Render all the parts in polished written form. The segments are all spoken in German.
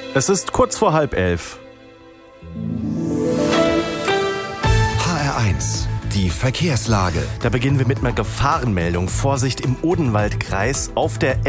Es ist kurz vor 10:30. HR1, die Verkehrslage. Da beginnen wir mit einer Gefahrenmeldung. Vorsicht im Odenwaldkreis auf der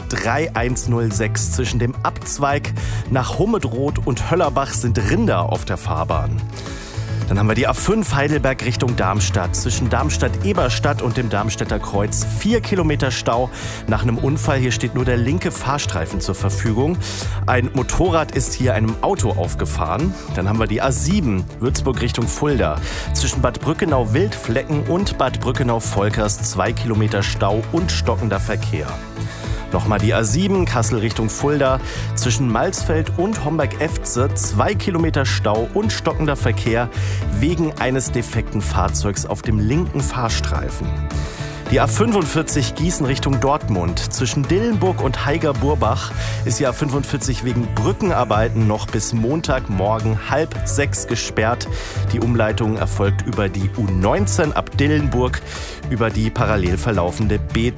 L3106 zwischen dem Abzweig nach Hummedroth und Höllerbach sind Rinder auf der Fahrbahn. Dann haben wir die A5 Heidelberg Richtung Darmstadt. Zwischen Darmstadt-Eberstadt und dem Darmstädter Kreuz 4 Kilometer Stau nach einem Unfall. Hier steht nur der linke Fahrstreifen zur Verfügung. Ein Motorrad ist hier einem Auto aufgefahren. Dann haben wir die A7 Würzburg Richtung Fulda. Zwischen Bad Brückenau-Wildflecken und Bad Brückenau-Volkers 2 Kilometer Stau und stockender Verkehr. Nochmal die A7 Kassel Richtung Fulda. Zwischen Malsfeld und Homberg-Efze 2 Kilometer Stau und stockender Verkehr wegen eines defekten Fahrzeugs auf dem linken Fahrstreifen. Die A45 Gießen Richtung Dortmund. Zwischen Dillenburg und Haiger-Burbach ist die A45 wegen Brückenarbeiten noch bis Montagmorgen 5:30 gesperrt. Die Umleitung erfolgt über die U19 ab Dillenburg über die parallel verlaufende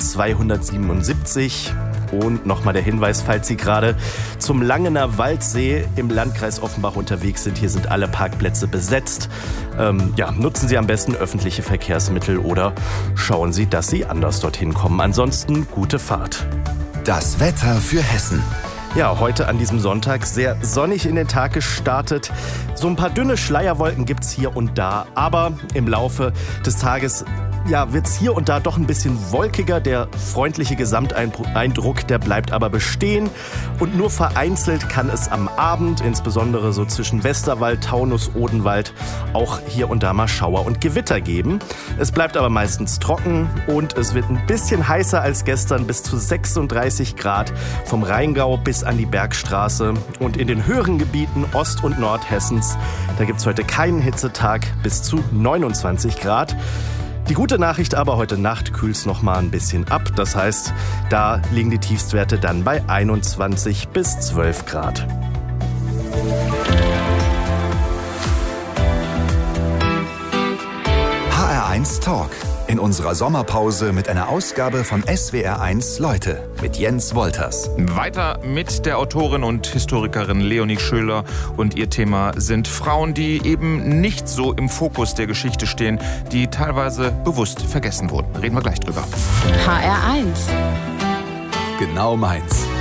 B277. Und nochmal der Hinweis, falls Sie gerade zum Langener Waldsee im Landkreis Offenbach unterwegs sind, hier sind alle Parkplätze besetzt. Nutzen Sie am besten öffentliche Verkehrsmittel oder schauen Sie, dass Sie anders dorthin kommen. Ansonsten gute Fahrt. Das Wetter für Hessen. Ja, heute an diesem Sonntag sehr sonnig in den Tag gestartet. So ein paar dünne Schleierwolken gibt's hier und da, aber im Laufe des Tages wird's hier und da doch ein bisschen wolkiger. Der freundliche Gesamteindruck, der bleibt aber bestehen. Und nur vereinzelt kann es am Abend, insbesondere so zwischen Westerwald, Taunus, Odenwald, auch hier und da mal Schauer und Gewitter geben. Es bleibt aber meistens trocken und es wird ein bisschen heißer als gestern, bis zu 36 Grad vom Rheingau bis an die Bergstraße. Und in den höheren Gebieten Ost- und Nordhessens, da gibt's heute keinen Hitzetag, bis zu 29 Grad. Die gute Nachricht aber, heute Nacht kühlt es noch mal ein bisschen ab. Das heißt, da liegen die Tiefstwerte dann bei 21 bis 12 Grad. HR1 Talk. In unserer Sommerpause mit einer Ausgabe von SWR1 Leute mit Jens Wolters. Weiter mit der Autorin und Historikerin Leonie Schöler und ihr Thema sind Frauen, die eben nicht so im Fokus der Geschichte stehen, die teilweise bewusst vergessen wurden. Reden wir gleich drüber. HR1. Genau meins.